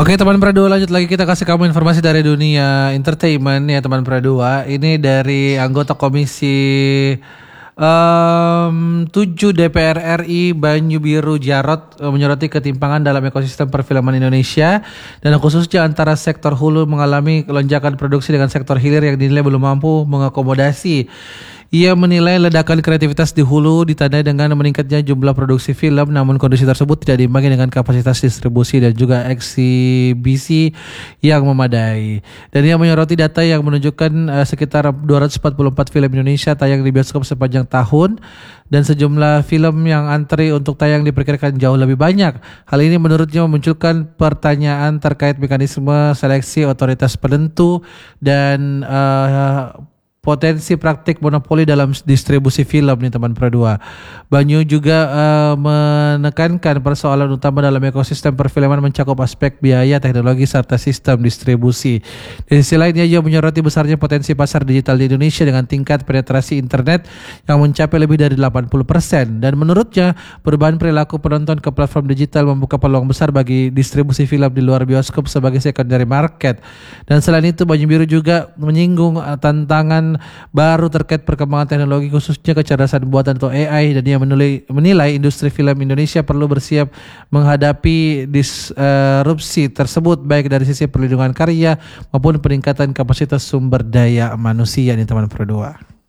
Oke teman Pradua, lanjut lagi kita kasih kamu informasi dari dunia entertainment ya teman Pradua. Ini dari anggota komisi 7 DPR RI Banyu Biru Jarot menyoroti ketimpangan dalam ekosistem perfilman Indonesia dan khususnya antara sektor hulu mengalami lonjakan produksi dengan sektor hilir yang dinilai belum mampu mengakomodasi. Ia menilai ledakan kreativitas di hulu ditandai dengan meningkatnya jumlah produksi film, namun kondisi tersebut tidak diimbangi dengan kapasitas distribusi dan juga eksibisi yang memadai. Dan ia menyoroti data yang menunjukkan sekitar 244 film Indonesia tayang di bioskop sepanjang tahun dan sejumlah film yang antri untuk tayang diperkirakan jauh lebih banyak. Hal ini menurutnya memunculkan pertanyaan terkait mekanisme seleksi otoritas penentu dan potensi praktik monopoli dalam distribusi film nih teman Pradua. Banyu juga menekankan persoalan utama dalam ekosistem perfilman mencakup aspek biaya, teknologi, serta sistem distribusi. Di sisi lain, ia menyoroti besarnya potensi pasar digital di Indonesia dengan tingkat penetrasi internet yang mencapai lebih dari 80%. Dan menurutnya, perubahan perilaku penonton ke platform digital membuka peluang besar bagi distribusi film di luar bioskop sebagai secondary market. Dan selain itu, Banyu Biru juga menyinggung tantangan baru terkait perkembangan teknologi khususnya kecerdasan buatan atau AI, dan dia menilai industri film Indonesia perlu bersiap menghadapi disrupsi tersebut baik dari sisi perlindungan karya maupun peningkatan kapasitas sumber daya manusia nih teman Pradua.